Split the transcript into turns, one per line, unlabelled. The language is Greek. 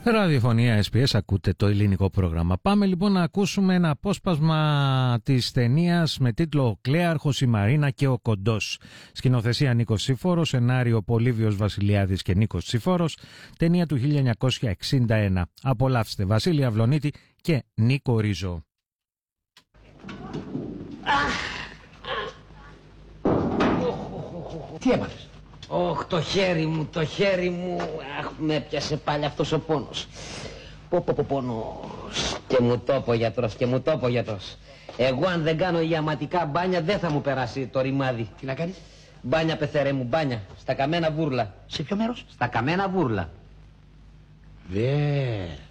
Ραδιοφωνία SPS, ακούτε το ελληνικό πρόγραμμα. Πάμε λοιπόν να ακούσουμε ένα απόσπασμα της ταινίας με τίτλο «Ο Κλέαρχος, η Μαρίνα και ο Κοντός». Σκηνοθεσία Νίκος Τσιφόρος, σενάριο Πολύβιος Βασιλιάδης και Νίκος Τσιφόρος, ταινία του 1961. Απολαύστε Βασίλη Αυλονίτη και Νίκο Ρίζο.
Τι έπαθες?
Ωχ, το χέρι μου, αχ, με έπιασε πάλι αυτός ο πόνος. Πόνος. Και μου το είπε ο γιατρός, Εγώ αν δεν κάνω ιαματικά μπάνια δεν θα μου περάσει το ρημάδι.
Τι να κάνεις?
Μπάνια, πεθερέ μου, μπάνια, στα Καμένα Βούρλα.
Σε ποιο μέρος?
Στα Καμένα Βούρλα.
Βε.